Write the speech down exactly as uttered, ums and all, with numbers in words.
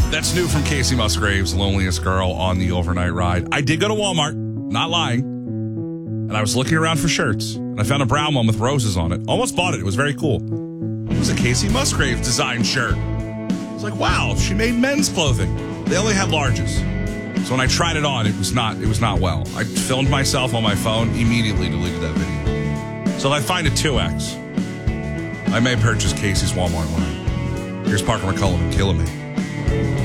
That's new from Casey Musgraves, Loneliest Girl on the Overnight Ride. I did go to Walmart, not lying, and I was looking around for shirts, and I found a brown one with roses on it. Almost bought it. It was very cool. It was a Casey Musgraves design shirt. I was like, wow, she made men's clothing. They only had larges. So when I tried it on, it was not it was not well. I filmed myself on my phone, immediately deleted that video. So if I find a two X, I may purchase Casey's Walmart line. Here's Parker McCullum and Killing Me.